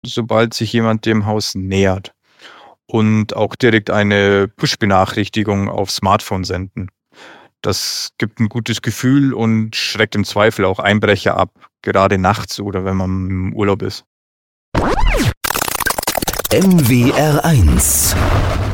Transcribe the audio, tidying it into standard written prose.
sobald sich jemand dem Haus nähert. Und auch direkt eine Push-Benachrichtigung aufs Smartphone senden. Das gibt ein gutes Gefühl und schreckt im Zweifel auch Einbrecher ab, gerade nachts oder wenn man im Urlaub ist. MWR1